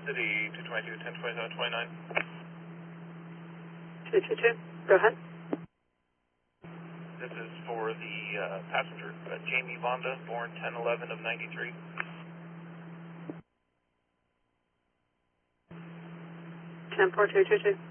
City 222, 1027, 29. 222, go ahead. This is for the passenger, Jamie Vonda, born 10/11 of 93. 10-4, 222.